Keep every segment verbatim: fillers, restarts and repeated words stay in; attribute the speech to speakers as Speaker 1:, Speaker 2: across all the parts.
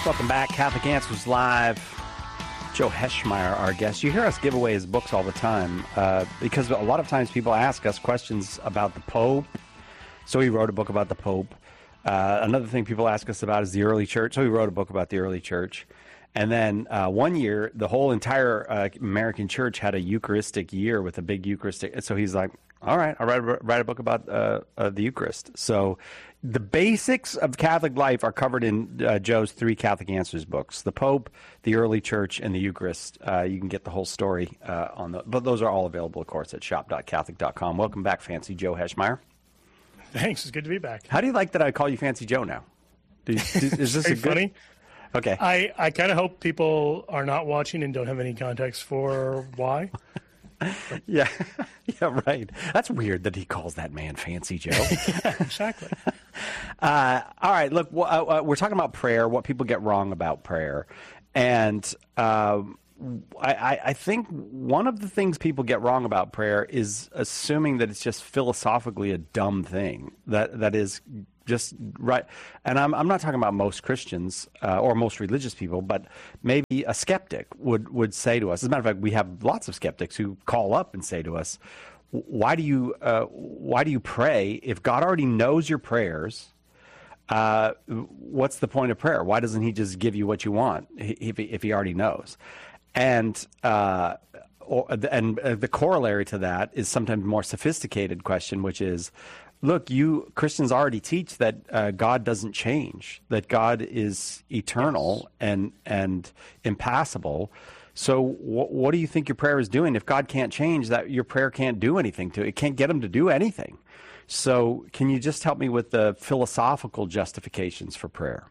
Speaker 1: Welcome back. Catholic Answers Live. Joe Heschmeyer, our guest. You hear us give away his books all the time uh, because a lot of times people ask us questions about the Pope. So he wrote a book about the Pope. Uh, another thing people ask us about is the early church. So he wrote a book about the early church. And then uh, one year, the whole entire uh, American church had a Eucharistic year with a big Eucharistic. So he's like, all right, I'll write, write a book about uh, uh, the Eucharist. So the basics of Catholic life are covered in uh, Joe's three Catholic Answers books: the Pope, the early church, and the Eucharist. Uh, you can get the whole story uh, on the, but those are all available, of course, at shop dot catholic dot com. Welcome back, Fancy Joe Heschmeyer.
Speaker 2: Thanks. It's good to be back.
Speaker 1: How do you like that I call you Fancy Joe now? Do you, do, is this
Speaker 2: Very
Speaker 1: a good...
Speaker 2: funny?
Speaker 1: Okay.
Speaker 2: I, I kind of hope people are not watching and don't have any context for why.
Speaker 1: yeah, yeah, right. That's weird that he calls that man Fancy Joe.
Speaker 2: Yeah, exactly.
Speaker 1: Uh, all right, look, w- uh, we're talking about prayer, what people get wrong about prayer. And um, I, I think one of the things people get wrong about prayer is assuming that it's just philosophically a dumb thing, that that is just right. And I'm I'm not talking about most Christians uh, or most religious people, but maybe a skeptic would, would say to us. As a matter of fact, we have lots of skeptics who call up and say to us, "Why do you uh, why do you pray if God already knows your prayers? Uh, what's the point of prayer? Why doesn't He just give you what you want if He, if He already knows?" And uh, or, and the corollary to that is sometimes more sophisticated question, which is, look, you Christians already teach that uh, God doesn't change, that God is eternal yes. and and impassible. So wh- what do you think your prayer is doing? If God can't change, that your prayer can't do anything to it. It can't get Him to do anything. So can you just help me with the philosophical justifications for prayer?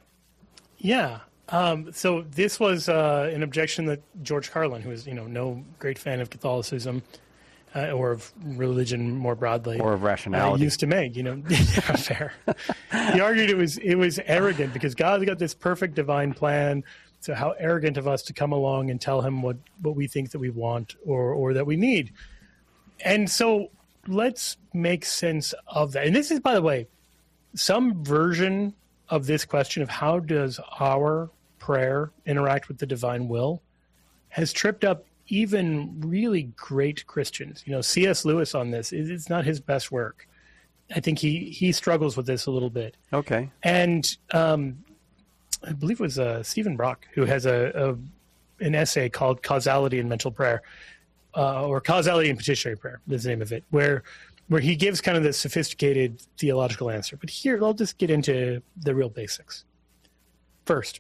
Speaker 2: Yeah. Um, so this was uh, an objection that George Carlin, who is, you know, no great fan of Catholicism, Uh, or of religion more broadly,
Speaker 1: or of rationality,
Speaker 2: uh, used to make. You know, fair. He argued it was it was arrogant because God's got this perfect divine plan. So how arrogant of us to come along and tell Him what, what we think that we want or or that we need. And so let's make sense of that. And this is, by the way, some version of this question of how does our prayer interact with the divine will has tripped up even really great Christians. You know, C S Lewis on this, it's not his best work. I think he, he struggles with this a little bit.
Speaker 1: Okay.
Speaker 2: And um, I believe it was uh, Stephen Brock who has a, a an essay called Causality in Mental Prayer, uh, or Causality in Petitionary Prayer, is the name of it, where where he gives kind of the sophisticated theological answer. But here, I'll just get into the real basics. First,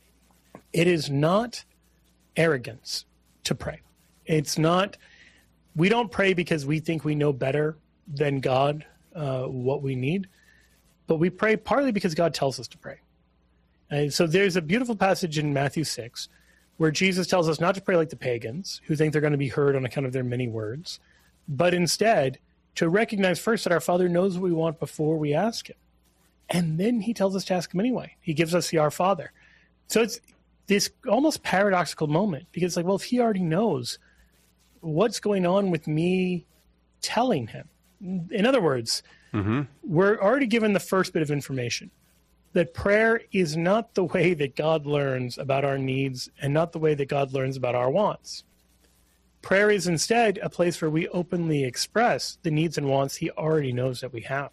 Speaker 2: it is not arrogance to pray. It's not, we don't pray because we think we know better than God uh, what we need, but we pray partly because God tells us to pray. And so there's a beautiful passage in Matthew six where Jesus tells us not to pray like the pagans who think they're going to be heard on account of their many words, but instead to recognize first that our Father knows what we want before we ask Him. And then He tells us to ask Him anyway. He gives us the Our Father. So it's this almost paradoxical moment because, like, well, if He already knows, what's going on with me telling Him? In other words, mm-hmm. we're already given the first bit of information that prayer is not the way that God learns about our needs and not the way that God learns about our wants. Prayer is instead a place where we openly express the needs and wants He already knows that we have.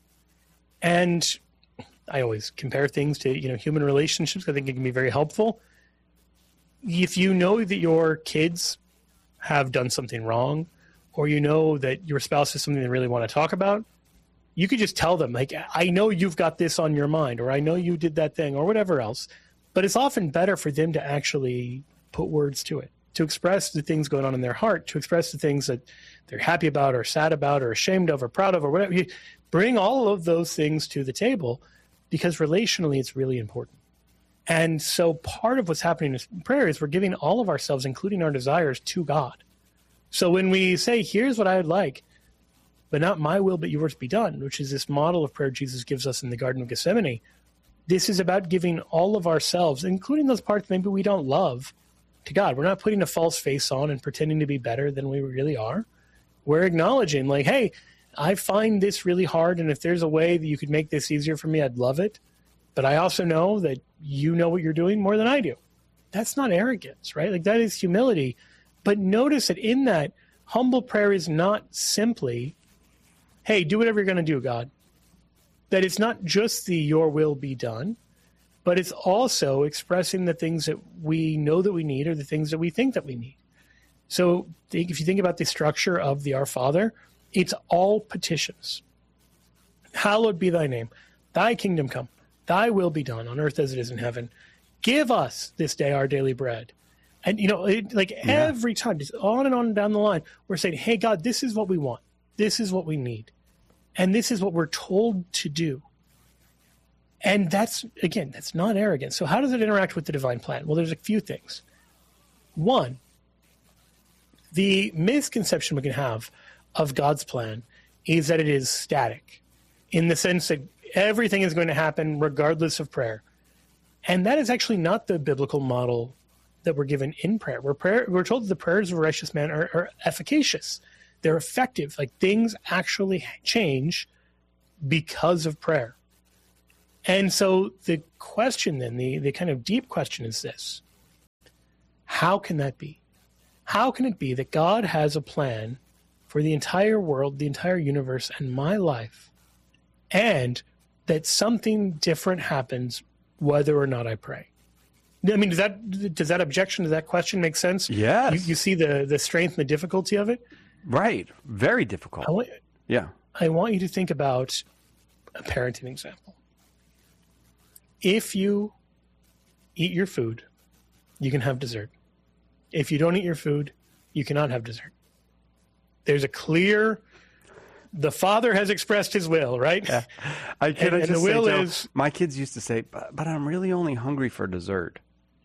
Speaker 2: And I always compare things to, you know, human relationships. I think it can be very helpful. If you know that your kids have done something wrong, or you know that your spouse is something they really want to talk about, you could just tell them, like, I know you've got this on your mind, or I know you did that thing, or whatever else. But it's often better for them to actually put words to it, to express the things going on in their heart, to express the things that they're happy about or sad about or ashamed of or proud of or whatever. You bring all of those things to the table, because relationally it's really important. And so part of what's happening in prayer is we're giving all of ourselves, including our desires, to God. So when we say, here's what I would like, but not my will, but yours be done, which is this model of prayer Jesus gives us in the Garden of Gethsemane, this is about giving all of ourselves, including those parts maybe we don't love, to God. We're not putting a false face on and pretending to be better than we really are. We're acknowledging, like, hey, I find this really hard, and if there's a way that you could make this easier for me, I'd love it. but I also know that you know what you're doing more than I do. That's not arrogance, right? Like that is humility. But notice that in that, humble prayer is not simply, hey, do whatever you're going to do, God. That it's not just the your will be done, but it's also expressing the things that we know that we need or the things that we think that we need. So if you think about the structure of the Our Father, it's all petitions. Hallowed be thy name. Thy kingdom come. Thy will be done on earth as it is in heaven. Give us this day our daily bread. And, you know, it, like yeah. every time, just on and on and down the line, we're saying, hey, God, this is what we want. This is what we need. And this is what we're told to do. And that's, again, that's not arrogance. So how does it interact with the divine plan? Well, there's a few things. One, the misconception we can have of God's plan is that it is static, in the sense that everything is going to happen regardless of prayer. And that is actually not the biblical model that we're given in prayer. We're, prayer, we're told that the prayers of a righteous man are, are efficacious. They're effective. Like things actually change because of prayer. And so the question then, the, the kind of deep question is this. How can that be? How can it be that God has a plan for the entire world, the entire universe, and my life, and that something different happens whether or not I pray? I mean, does that does that objection to that question make sense?
Speaker 1: Yes.
Speaker 2: You, you see the, the strength and the difficulty of it?
Speaker 1: Right. Very difficult.
Speaker 2: I want,
Speaker 1: yeah.
Speaker 2: I want you to think about a parenting example. If you eat your food, you can have dessert. If you don't eat your food, you cannot have dessert. There's a clear, the father has expressed his will, right? Yeah.
Speaker 1: I can
Speaker 2: and,
Speaker 1: I
Speaker 2: and
Speaker 1: just
Speaker 2: the will
Speaker 1: say, Joe,
Speaker 2: is,
Speaker 1: my kids used to say, but, but I'm really only hungry for dessert.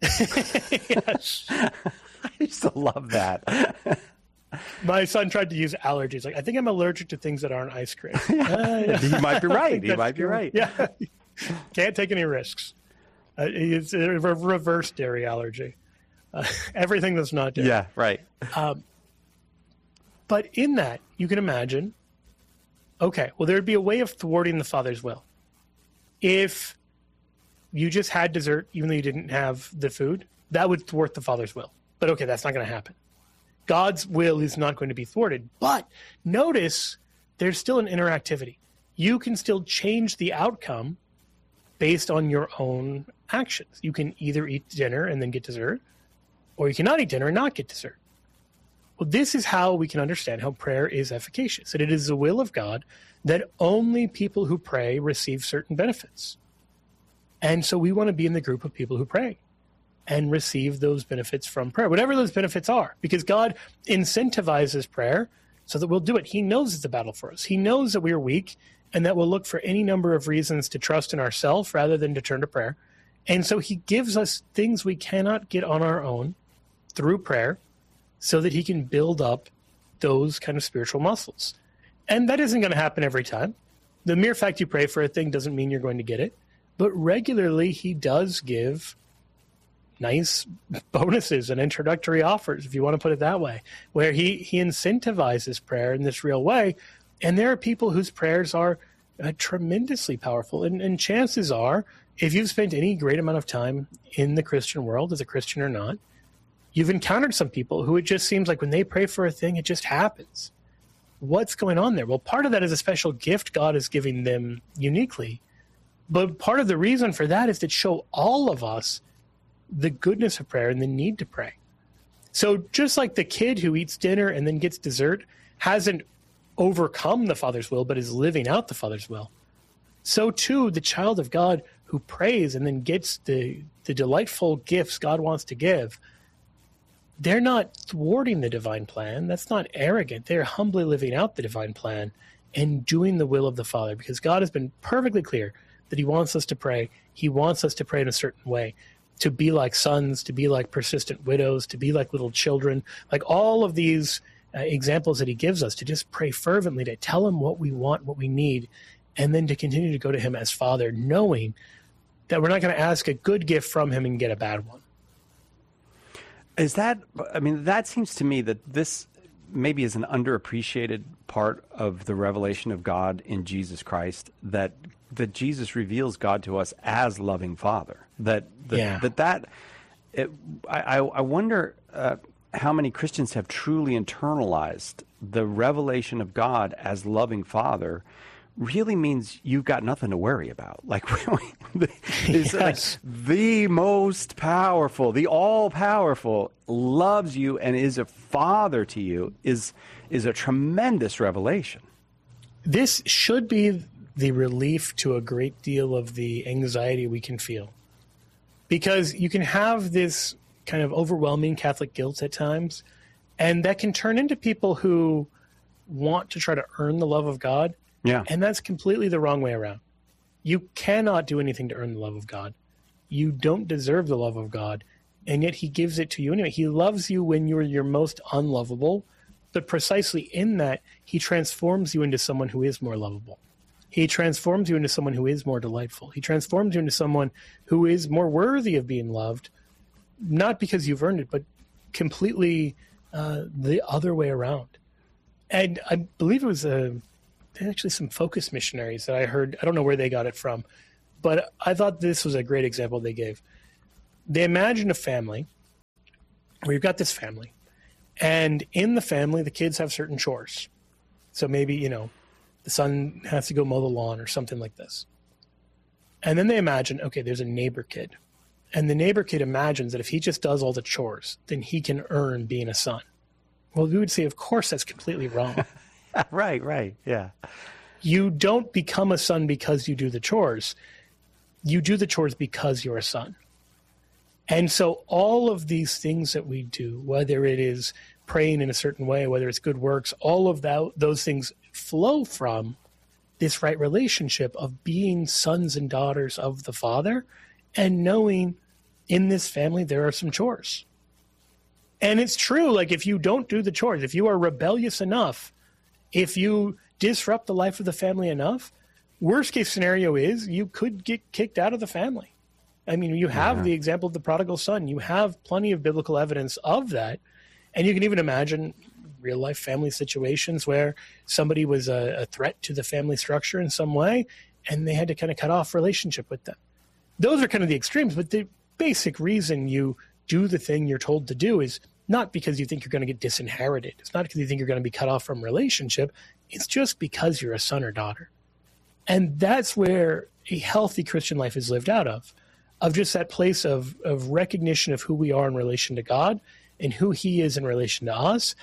Speaker 2: Yes.
Speaker 1: I used to love that.
Speaker 2: My son tried to use allergies. Like, I think I'm allergic to things that aren't ice cream.
Speaker 1: Uh, he might be right. He might be
Speaker 2: true.
Speaker 1: right.
Speaker 2: Yeah. Can't take any risks. Uh, it's a re- reverse dairy allergy. Uh, everything that's not dairy.
Speaker 1: Yeah, right.
Speaker 2: Um, but in that, you can imagine, okay, well, there'd be a way of thwarting the Father's will. If you just had dessert, even though you didn't have the food, that would thwart the Father's will. But okay, that's not going to happen. God's will is not going to be thwarted. But notice there's still an interactivity. You can still change the outcome based on your own actions. You can either eat dinner and then get dessert, or you cannot eat dinner and not get dessert. Well, this is how we can understand how prayer is efficacious. That it is the will of God that only people who pray receive certain benefits. And so we want to be in the group of people who pray and receive those benefits from prayer, whatever those benefits are, because God incentivizes prayer so that we'll do it. He knows it's a battle for us. He knows that we are weak and that we'll look for any number of reasons to trust in ourselves rather than to turn to prayer. And so he gives us things we cannot get on our own through prayer so that he can build up those kind of spiritual muscles. And that isn't going to happen every time. The mere fact you pray for a thing doesn't mean you're going to get it. But regularly he does give nice bonuses and introductory offers, if you want to put it that way, where he, he incentivizes prayer in this real way. And there are people whose prayers are uh, tremendously powerful. And, and chances are, if you've spent any great amount of time in the Christian world, as a Christian or not, you've encountered some people who it just seems like when they pray for a thing, it just happens. What's going on there? Well, part of that is a special gift God is giving them uniquely. But part of the reason for that is to show all of us the goodness of prayer and the need to pray. So just like the kid who eats dinner and then gets dessert hasn't overcome the Father's will, but is living out the Father's will, so too the child of God who prays and then gets the, the delightful gifts God wants to give, they're not thwarting the divine plan. That's not arrogant. They're humbly living out the divine plan and doing the will of the Father, because God has been perfectly clear that he wants us to pray. He wants us to pray in a certain way, to be like sons, to be like persistent widows, to be like little children, like all of these uh, examples that he gives us, to just pray fervently, to tell him what we want, what we need, and then to continue to go to him as Father, knowing that we're not going to ask a good gift from him and get a bad one.
Speaker 1: Is that, I mean, that seems to me that this maybe is an underappreciated part of the revelation of God in Jesus Christ, that that Jesus reveals God to us as loving Father. That that
Speaker 2: Yeah.
Speaker 1: that, that it, I, I wonder uh, how many Christians have truly internalized the revelation of God as loving Father. Really means you've got nothing to worry about. Like, it's
Speaker 2: Yes.
Speaker 1: like the most powerful, the all-powerful loves you and is a father to you is is a tremendous revelation.
Speaker 2: This should be the relief to a great deal of the anxiety we can feel. Because you can have this kind of overwhelming Catholic guilt at times, and that can turn into people who want to try to earn the love of God.
Speaker 1: Yeah.
Speaker 2: And that's completely the wrong way around. You cannot do anything to earn the love of God. You don't deserve the love of God, and yet he gives it to you anyway. He loves you when you're your most unlovable, but precisely in that, he transforms you into someone who is more lovable. He transforms you into someone who is more delightful. He transforms you into someone who is more worthy of being loved, not because you've earned it, but completely uh, the other way around. And I believe it was a... actually some Focus missionaries that I heard. I don't know where they got it from, but I thought this was a great example they gave. They imagined a family where you've got this family, and in the family, the kids have certain chores. So maybe, you know, the son has to go mow the lawn or something like this. And then they imagine, okay, there's a neighbor kid. And the neighbor kid imagines that if he just does all the chores, then he can earn being a son. Well, we would say, of course, that's completely wrong.
Speaker 1: Right, right, yeah.
Speaker 2: You don't become a son because you do the chores. You do the chores because you're a son. And so all of these things that we do, whether it is praying in a certain way, whether it's good works, all of that, those things flow from this right relationship of being sons and daughters of the Father and knowing in this family there are some chores. And it's true, like if you don't do the chores, if you are rebellious enough, if you disrupt the life of the family enough, worst case scenario is you could get kicked out of the family. I mean, you have
Speaker 1: Yeah.
Speaker 2: the example of the prodigal son. You have plenty of biblical evidence of that. And you can even imagine real life family situations where somebody was a, a threat to the family structure in some way, and they had to kind of cut off relationship with them. Those are kind of the extremes, but the basic reason you do the thing you're told to do is not because you think you're going to get disinherited. It's not because you think you're going to be cut off from relationship. It's just because you're a son or daughter. And that's where a healthy Christian life is lived out of, of just that place of, of recognition of who we are in relation to God and who he is in relation to us,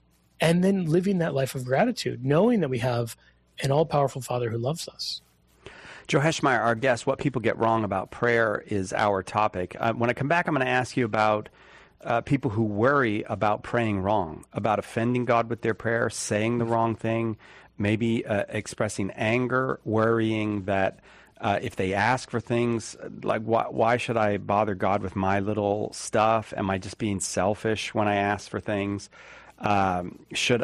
Speaker 2: and then living that life of gratitude, knowing that we have an all-powerful Father who loves us.
Speaker 1: Joe Heschmeyer, our guest, what people get wrong about prayer is our topic. Uh, when I come back, I'm going to ask you about Uh, people who worry about praying wrong, about offending God with their prayer, saying the wrong thing, maybe uh, expressing anger, worrying that uh, if they ask for things, like why, why should I bother God with my little stuff? Am I just being selfish when I ask for things? Um, should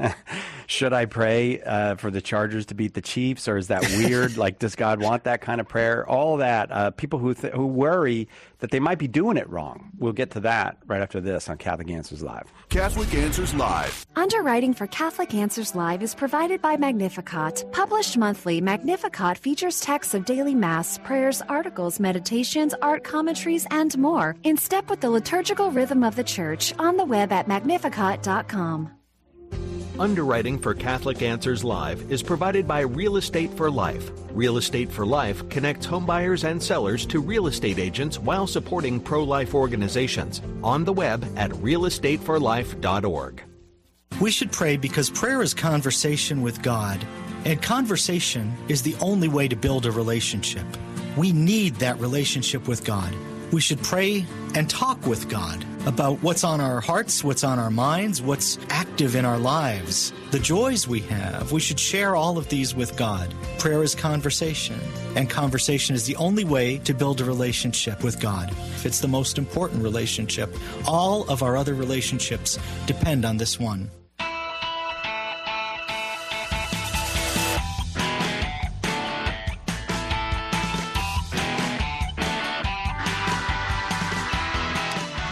Speaker 1: should I pray uh, for the Chargers to beat the Chiefs, or is that weird? Like, does God want that kind of prayer? All that. Uh, people who th- who worry that they might be doing it wrong. We'll get to that right after this on Catholic Answers Live.
Speaker 3: Catholic Answers Live.
Speaker 4: Underwriting for Catholic Answers Live is provided by Magnificat. Published monthly, Magnificat features texts of daily Mass, prayers, articles, meditations, art commentaries, and more, in step with the liturgical rhythm of the Church, on the web at magnificat dot com.
Speaker 5: Underwriting for Catholic Answers Live is provided by Real Estate for Life. Real Estate for Life connects homebuyers and sellers to real estate agents while supporting pro-life organizations. On the web at real estate for life dot org.
Speaker 6: We should pray because prayer is conversation with God, and conversation is the only way to build a relationship. We need that relationship with God. We should pray and talk with God about what's on our hearts, what's on our minds, what's active in our lives, the joys we have. We should share all of these with God. Prayer is conversation, and conversation is the only way to build a relationship with God. It's the most important relationship. All of our other relationships depend on this one.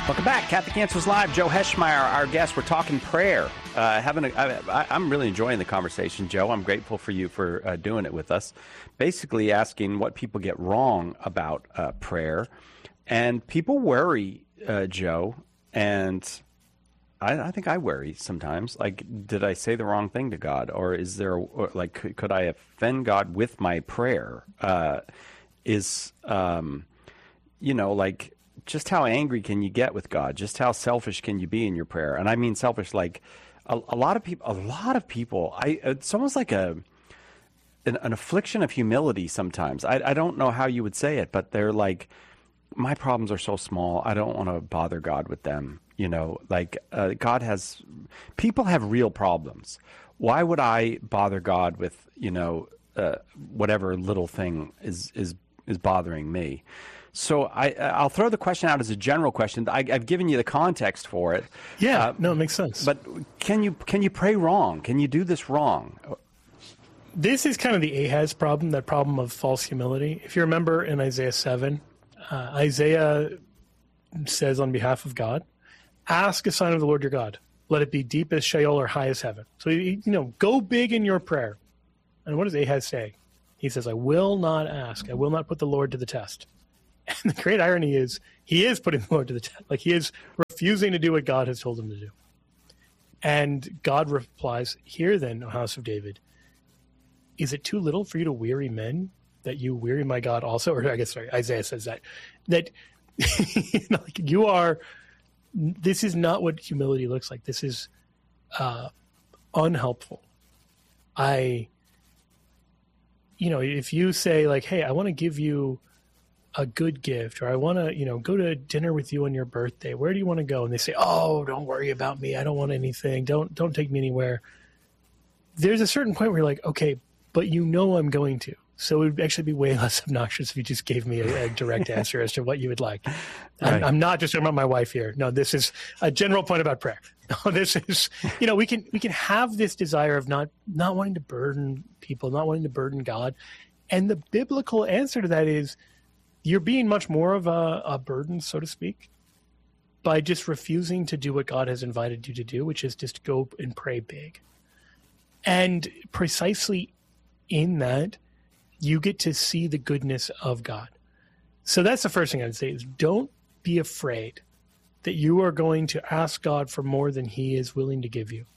Speaker 1: Welcome back, Catholic Answers Live. Joe Heschmeyer, our guest. We're talking prayer. Uh, having a, I, I, I'm really enjoying the conversation, Joe. I'm grateful for you for uh, doing it with us. Basically asking what people get wrong about uh, prayer. And people worry, uh, Joe, and I, I think I worry sometimes. Like, did I say the wrong thing to God? Or is there, or like, could, could I offend God with my prayer? Uh, is, um, you know, like, just how angry can you get with God? Just how selfish can you be in your prayer? And I mean selfish, like a, a lot of people, a lot of people, I, it's almost like a, an, an affliction of humility sometimes. I, I don't know how you would say it, but they're like, my problems are so small. I don't want to bother God with them. You know, like uh, God has, people have real problems. Why would I bother God with, you know, uh, whatever little thing is, is, is bothering me? So I, I'll throw the question out as a general question. I, I've given you the context for it.
Speaker 2: Yeah,
Speaker 1: uh,
Speaker 2: no, it makes sense.
Speaker 1: But can you can you pray wrong? Can you do this wrong?
Speaker 2: This is kind of the Ahaz problem, that problem of false humility. If you remember in Isaiah seven, uh, Isaiah says on behalf of God, ask a sign of the Lord your God. Let it be deep as Sheol or high as heaven. So, you know, go big in your prayer. And what does Ahaz say? He says, I will not ask. I will not put the Lord to the test. And the great irony is he is putting the Lord to the test. Like, he is refusing to do what God has told him to do. And God replies, hear then, O house of David, is it too little for you to weary men that you weary my God also? Or I guess, sorry, Isaiah says that, that you know, like you are, this is not what humility looks like. This is uh, unhelpful. I, you know, if you say like, hey, I want to give you a good gift, or I want to, you know, go to dinner with you on your birthday. Where do you want to go? And they say, oh, don't worry about me. I don't want anything. Don't, don't take me anywhere. There's a certain point where you're like, okay, but you know I'm going to. So it would actually be way less obnoxious if you just gave me a, a direct answer as to what you would like.
Speaker 1: Right.
Speaker 2: I'm, I'm not just talking about my wife here. No, this is a general point about prayer. No, this is, you know, we can we can have this desire of not not wanting to burden people, not wanting to burden God. And the biblical answer to that is, you're being much more of a, a burden, so to speak, by just refusing to do what God has invited you to do, which is just go and pray big. And precisely in that, you get to see the goodness of God. So that's the first thing I'd say is don't be afraid that you are going to ask God for more than he is willing to give you.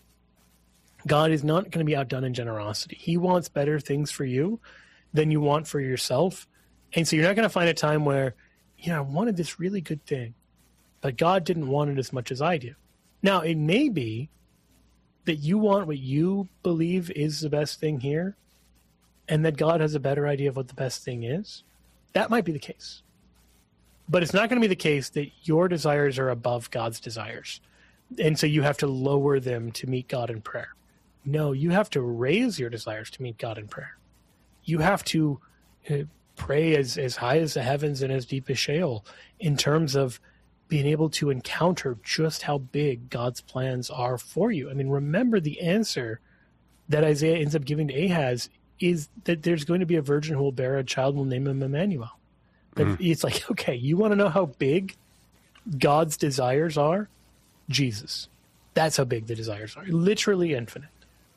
Speaker 2: God is not going to be outdone in generosity. He wants better things for you than you want for yourself. And so you're not going to find a time where, you know, I wanted this really good thing, but God didn't want it as much as I do. Now, it may be that you want what you believe is the best thing here, and that God has a better idea of what the best thing is. That might be the case. But it's not going to be the case that your desires are above God's desires. And so you have to lower them to meet God in prayer. No, you have to raise your desires to meet God in prayer. You have to uh, pray as, as high as the heavens and as deep as Sheol in terms of being able to encounter just how big God's plans are for you. I mean, remember the answer that Isaiah ends up giving to Ahaz is that there's going to be a virgin who will bear a child and will name him Emmanuel. Mm. It's like, okay, you want to know how big God's desires are? Jesus. That's how big the desires are. Literally infinite.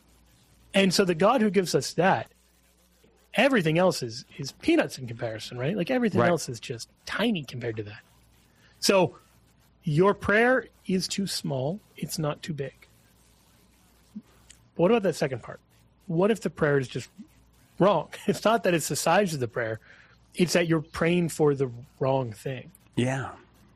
Speaker 2: And so the God who gives us that, everything else is, is peanuts in comparison, right? Like everything right. else is just tiny compared to that. So your prayer is too small. It's not too big. But what about that second part? What if the prayer is just wrong? It's not that it's the size of the prayer. It's that you're praying for the wrong thing.
Speaker 1: Yeah.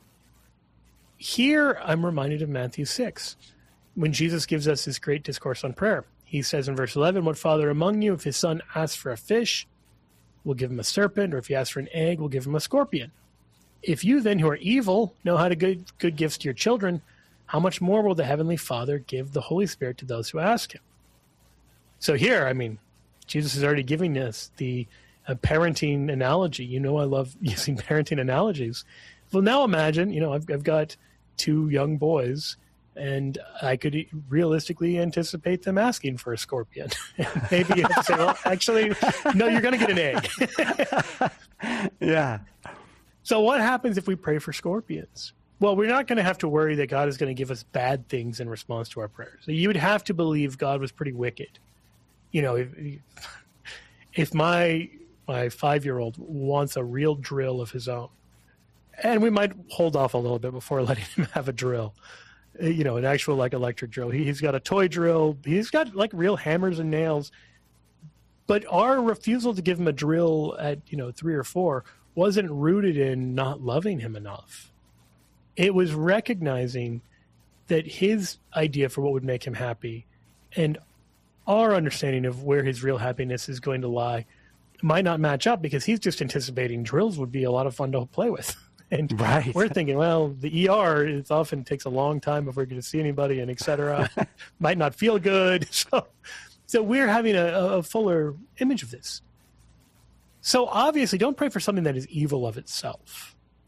Speaker 2: Here, I'm reminded of Matthew six, when Jesus gives us this great discourse on prayer. He says in verse eleven, what father among you, if his son asks for a fish, will give him a serpent, or if he asks for an egg, will give him a scorpion? If you then, who are evil, know how to give good gifts to your children, how much more will the Heavenly Father give the Holy Spirit to those who ask him? So here, I mean, Jesus is already giving us the uh, parenting analogy. You know I love using parenting analogies. Well, now imagine, you know, I've, I've got two young boys, and I could realistically anticipate them asking for a scorpion. Maybe you have to say, well, actually, no, you're going to get an egg.
Speaker 1: Yeah.
Speaker 2: So what happens if we pray for scorpions? Well, we're not going to have to worry that God is going to give us bad things in response to our prayers. So you would have to believe God was pretty wicked. You know, if, if my my five-year-old wants a real drill of his own, and we might hold off a little bit before letting him have a drill, you know, an actual like electric drill. He, he's got a toy drill. He's got like real hammers and nails. But our refusal to give him a drill at, you know, three or four wasn't rooted in not loving him enough. It was recognizing that his idea for what would make him happy and our understanding of where his real happiness is going to lie might not match up, because he's just anticipating drills would be a lot of fun to play with. And
Speaker 1: Right.
Speaker 2: we're thinking, well, the E R, it often takes a long time before we're going to see anybody, and et cetera. Might not feel good. So, so we're having a, a fuller image of this. So obviously, don't pray for something that is evil of itself.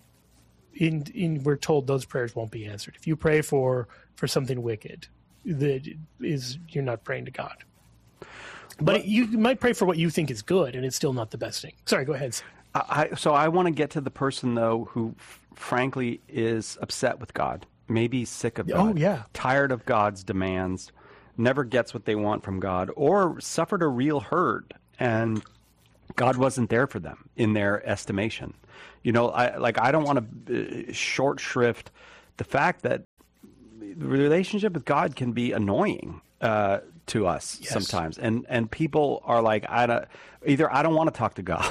Speaker 2: In, in, we're told those prayers won't be answered. If you pray for, for something wicked, that is, you're not praying to God. But
Speaker 1: Well,
Speaker 2: you might pray for what you think is good, and it's still not the best thing. Sorry, go ahead.
Speaker 1: I, so I want to get to the person, though, who f- frankly is upset with God, maybe sick of God,
Speaker 2: Oh, yeah.
Speaker 1: tired of God's demands, never gets what they want from God, or suffered a real hurt, and God wasn't there for them in their estimation. You know, I like I don't want to uh, short shrift the fact that the relationship with God can be annoying uh, to us
Speaker 2: Yes.
Speaker 1: sometimes, and and people are like, I don't, either I don't want to talk to God,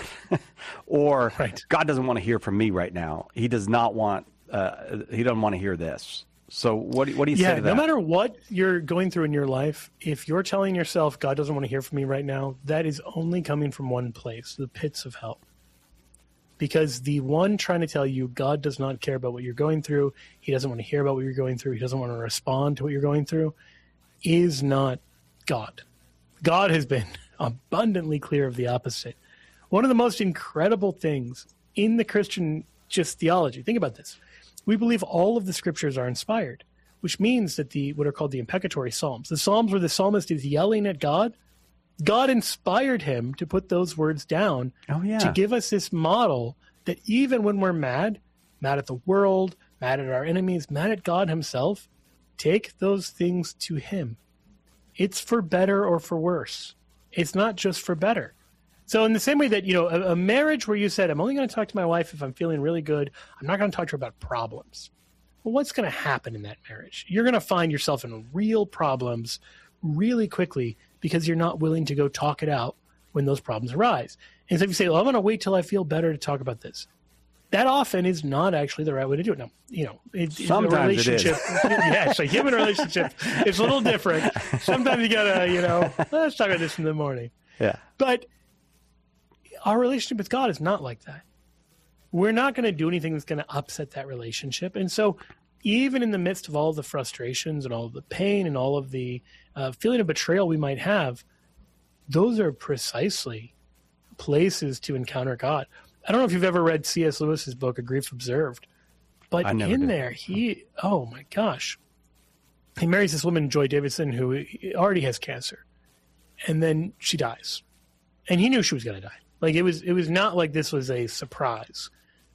Speaker 1: or
Speaker 2: Right.
Speaker 1: God doesn't want to hear from me right now. He does not want. Uh, he doesn't want to hear this. So what do, what do you say
Speaker 2: Yeah,
Speaker 1: to that?
Speaker 2: no matter what you're going through in your life, if you're telling yourself God doesn't want to hear from me right now, that is only coming from one place, the pits of hell. Because the one trying to tell you God does not care about what you're going through, he doesn't want to hear about what you're going through, he doesn't want to respond to what you're going through, is not God. God has been abundantly clear of the opposite. One of the most incredible things in the Christian just theology, think about this. We believe all of the scriptures are inspired, which means that the what are called the imprecatory psalms, the psalms where the psalmist is yelling at God, God inspired him to put those words down
Speaker 1: Oh, yeah.
Speaker 2: to give us this model that even when we're mad, mad at the world, mad at our enemies, mad at God himself, take those things to him. It's for better or for worse. It's not just for better. So in the same way that, you know, a, a marriage where you said, I'm only going to talk to my wife if I'm feeling really good, I'm not going to talk to her about problems. Well, what's going to happen in that marriage? You're going to find yourself in real problems really quickly because you're not willing to go talk it out when those problems arise. And so if you say, well, I'm going to wait till I feel better to talk about this, that often is not actually the right way to do it. Now, you know, it,
Speaker 1: Sometimes
Speaker 2: a
Speaker 1: it is.
Speaker 2: relationship, yeah, it's a human relationship. It's a little different. Sometimes you got to, you know, let's talk about this in the morning.
Speaker 1: Yeah.
Speaker 2: But our relationship with God is not like that. We're not going to do anything that's going to upset that relationship. And so even in the midst of all the frustrations and all of the pain and all of the uh, feeling of betrayal we might have, those are precisely places to encounter God. I don't know if you've ever read C S Lewis's book, A Grief Observed, but
Speaker 1: I never
Speaker 2: in
Speaker 1: did.
Speaker 2: there, he, oh my gosh, he marries this woman, Joy Davidson, who already has cancer. And then she dies. And he knew she was going to die. Like it was, it was not like this was a surprise.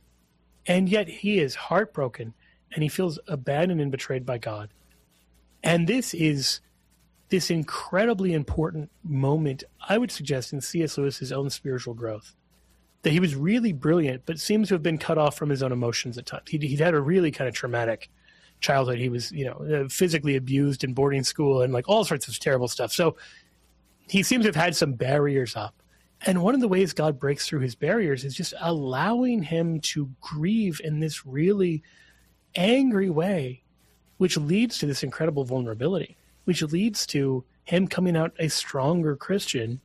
Speaker 2: And yet he is heartbroken and he feels abandoned and betrayed by God. And this is this incredibly important moment, I would suggest, in C S Lewis's own spiritual growth. That he was really brilliant, but seems to have been cut off from his own emotions at times. He'd, he'd had a really kind of traumatic childhood. He was, you know, physically abused in boarding school and like all sorts of terrible stuff. So he seems to have had some barriers up. And one of the ways God breaks through his barriers is just allowing him to grieve in this really angry way, which leads to this incredible vulnerability, which leads to him coming out a stronger Christian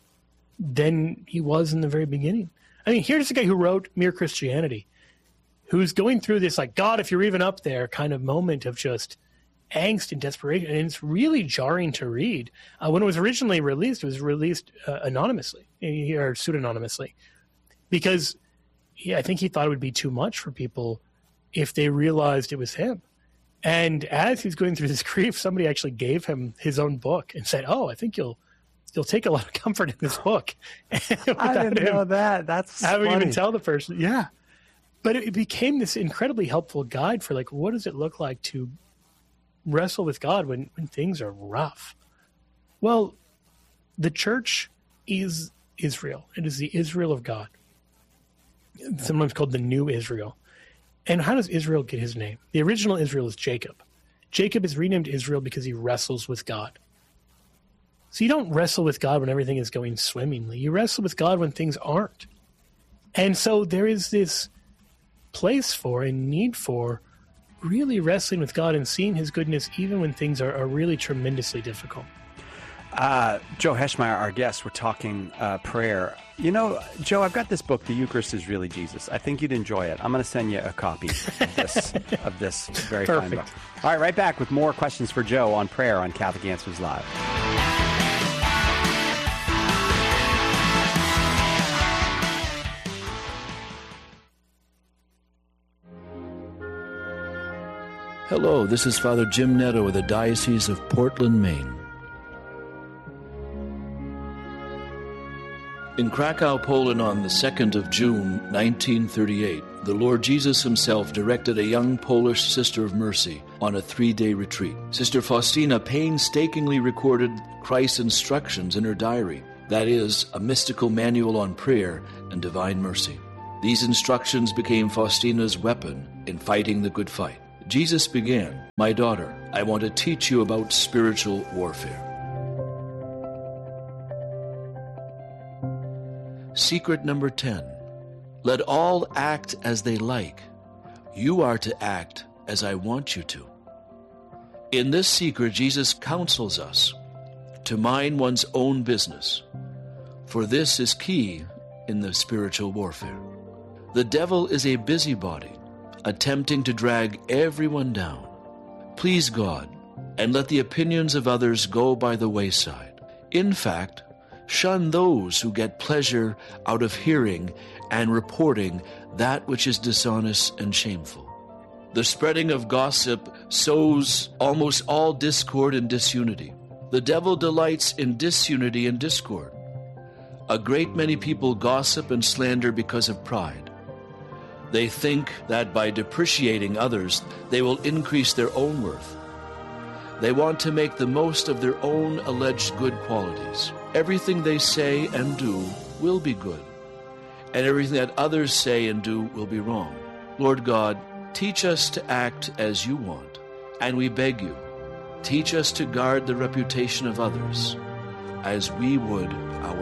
Speaker 2: than he was in the very beginning. I mean, here's a guy who wrote Mere Christianity, who's going through this, like, God, if you're even up there kind of moment of just angst and desperation. And it's really jarring to read. Uh, when it was originally released, it was released uh, anonymously or pseudonymously because he, I think he thought it would be too much for people if they realized it was him. And as he's going through this grief, somebody actually gave him his own book and said, oh, I think you'll you'll take a lot of comfort in this book.
Speaker 1: I didn't know that. That's
Speaker 2: having
Speaker 1: funny.
Speaker 2: even tell the person. Yeah. but it became this incredibly helpful guide for like, what does it look like to wrestle with God when, when things are rough? Well, the church is Israel. It is the Israel of God, sometimes called the New Israel. And how does Israel get his name? The original Israel is Jacob. Jacob is renamed Israel because he wrestles with God. So you don't wrestle with God when everything is going swimmingly. You wrestle with God when things aren't. And so there is this place for and need for really wrestling with God and seeing his goodness even when things are, are really tremendously difficult.
Speaker 1: Uh, Joe Heschmeyer, our guest, we're talking uh, prayer. You know, Joe, I've got this book, The Eucharist is Really Jesus. I think you'd enjoy it. I'm going to send you a copy of this, of this very fine book. All right, right back with more questions for Joe on prayer on Catholic Answers Live.
Speaker 7: Hello, this is Father Jim Netto of the Diocese of Portland, Maine. In Krakow, Poland on the second of June, nineteen thirty-eight, the Lord Jesus himself directed a young Polish Sister of Mercy on a three-day retreat. Sister Faustina painstakingly recorded Christ's instructions in her diary, that is, a mystical manual on prayer and divine mercy. These instructions became Faustina's weapon in fighting the good fight. Jesus began, "My daughter, I want to teach you about spiritual warfare." Secret number ten. Let all act as they like. You are to act as I want you to. In this secret, Jesus counsels us to mind one's own business, for this is key in the spiritual warfare. The devil is a busybody, attempting to drag everyone down. Please God, and let the opinions of others go by the wayside. In fact, shun those who get pleasure out of hearing and reporting that which is dishonest and shameful. The spreading of gossip sows almost all discord and disunity. The devil delights in disunity and discord. A great many people gossip and slander because of pride. They think that by depreciating others, they will increase their own worth. They want to make the most of their own alleged good qualities. Everything they say and do will be good, and everything that others say and do will be wrong. Lord God, teach us to act as you want, and we beg you, teach us to guard the reputation of others as we would ours.